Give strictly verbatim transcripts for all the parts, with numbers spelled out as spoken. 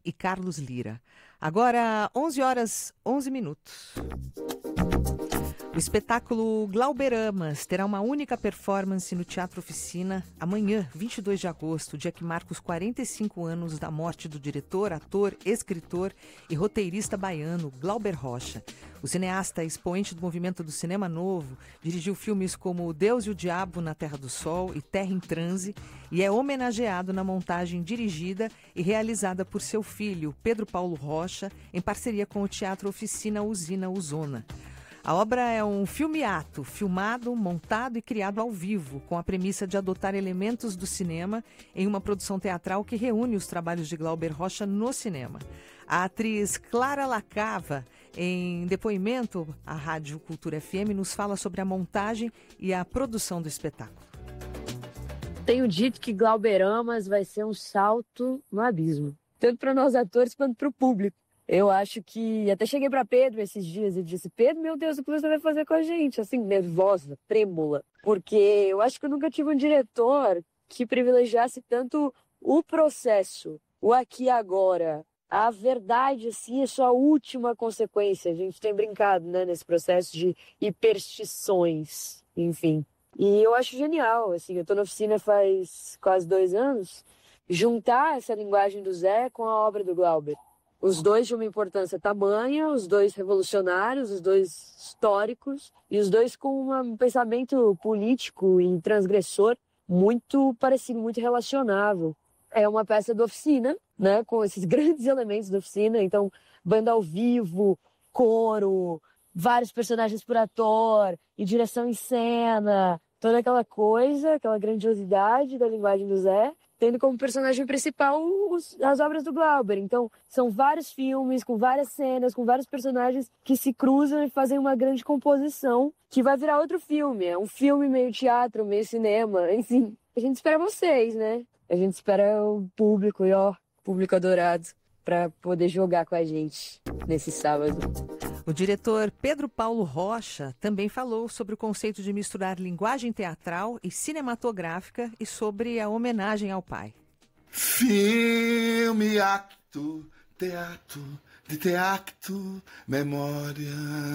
e Carlos Lira. Agora, onze horas, onze minutos. O espetáculo Glauberamas terá uma única performance no Teatro Oficina amanhã, vinte e dois de agosto, dia que marca os quarenta e cinco anos da morte do diretor, ator, escritor e roteirista baiano Glauber Rocha. O cineasta expoente do movimento do cinema novo dirigiu filmes como Deus e o Diabo na Terra do Sol e Terra em Transe e é homenageado na montagem dirigida e realizada por seu filho, Pedro Paulo Rocha, em parceria com o Teatro Oficina Usina Uzona. A obra é um filme-ato, filmado, montado e criado ao vivo, com a premissa de adotar elementos do cinema em uma produção teatral que reúne os trabalhos de Glauber Rocha no cinema. A atriz Clara Lacava, em depoimento à Rádio Cultura F M, nos fala sobre a montagem e a produção do espetáculo. Tenho dito que Glauberamas vai ser um salto no abismo, tanto para nós atores quanto para o público. Eu acho que... Até cheguei para Pedro esses dias e disse: Pedro, meu Deus, o que você vai fazer com a gente? Assim, nervosa, trêmula. Porque eu acho que eu nunca tive um diretor que privilegiasse tanto o processo, o aqui e agora. A verdade, assim, é só a última consequência. A gente tem brincado, né, nesse processo de hiperstições, enfim. E eu acho genial, assim, eu tô na oficina faz quase dois anos, juntar essa linguagem do Zé com a obra do Glauber. Os dois de uma importância tamanha, os dois revolucionários, os dois históricos, e os dois com um pensamento político e transgressor muito parecido, muito relacionável. É uma peça da oficina, né, com esses grandes elementos da oficina, então banda ao vivo, coro, vários personagens por ator, e direção em cena, toda aquela coisa, aquela grandiosidade da linguagem do Zé, tendo como personagem principal os, as obras do Glauber. Então, são vários filmes, com várias cenas, com vários personagens que se cruzam e fazem uma grande composição, que vai virar outro filme. É um filme meio teatro, meio cinema, enfim. A gente espera vocês, né? A gente espera o público, e ó, público adorado, para poder jogar com a gente nesse sábado. O diretor Pedro Paulo Rocha também falou sobre o conceito de misturar linguagem teatral e cinematográfica e sobre a homenagem ao pai. Filme, acto, teatro, de teatro, memória,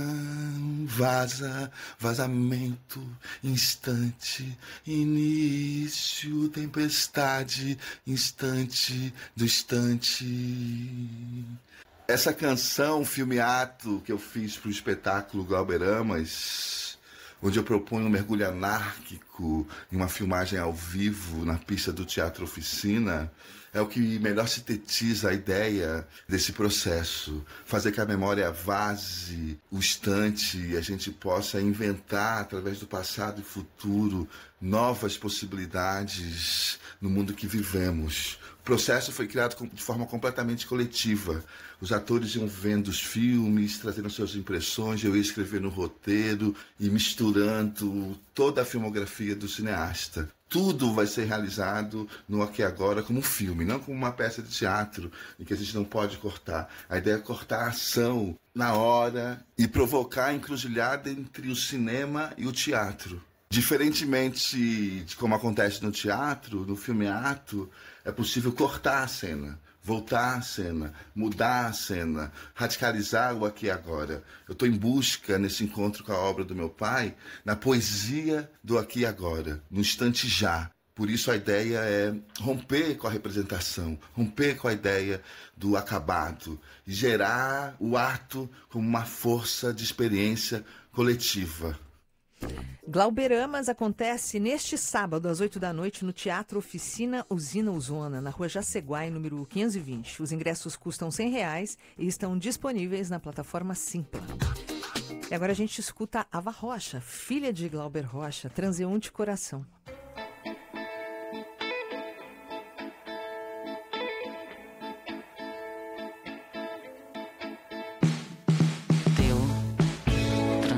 vaza, vazamento, instante, início, tempestade, instante do instante. Essa canção, filme-ato, que eu fiz para o espetáculo Glauberamas, onde eu proponho um mergulho anárquico em uma filmagem ao vivo na pista do Teatro Oficina, é o que melhor sintetiza a ideia desse processo. Fazer que a memória vaze o instante e a gente possa inventar, através do passado e futuro, novas possibilidades no mundo que vivemos. O processo foi criado de forma completamente coletiva. Os atores iam vendo os filmes, trazendo suas impressões, eu ia escrevendo o roteiro e misturando toda a filmografia do cineasta. Tudo vai ser realizado no Aqui e Agora como um filme, não como uma peça de teatro em que a gente não pode cortar. A ideia é cortar a ação na hora e provocar a encruzilhada entre o cinema e o teatro. Diferentemente de como acontece no teatro, no filme-ato, é possível cortar a cena, voltar à cena, mudar a cena, radicalizar o aqui e agora. Eu estou em busca, nesse encontro com a obra do meu pai, na poesia do aqui e agora, no instante já. Por isso a ideia é romper com a representação, romper com a ideia do acabado e gerar o ato como uma força de experiência coletiva. Glauberamas acontece neste sábado, às oito da noite, no Teatro Oficina Usina Uzona, na rua Jaceguai, número quinhentos e vinte. Os ingressos custam cem reais e estão disponíveis na plataforma Simpla. E agora a gente escuta Ava Rocha, filha de Glauber Rocha, transeunte coração.